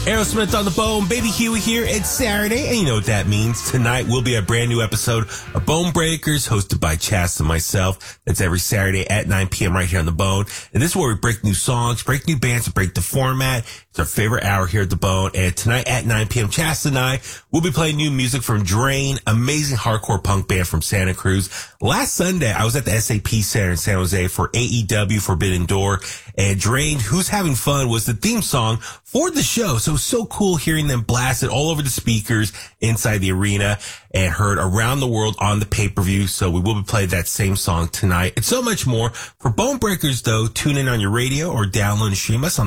Aerosmith on the Bone, Baby Huey here. It's Saturday, and you know what that means. Tonight will be a brand new episode of Bone Breakers, hosted by Chas and myself. That's every Saturday at 9 p.m. right here on the Bone. And this is where we break new songs, break new bands, and break the format. It's our favorite hour here at the Bone. And tonight at 9 p.m., Chas and I will be playing new music from Drain, amazing hardcore punk band from Santa Cruz. Last Sunday, I was at the SAP Center in San Jose for AEW Forbidden Door, and Drain, Who's Having Fun, was the theme song for the show. So it was so cool hearing them blasted all over the speakers inside the arena and heard around the world on the pay-per-view. So we will be playing that same song tonight and so much more. For Bone Breakers, though, tune in on your radio or download and stream us on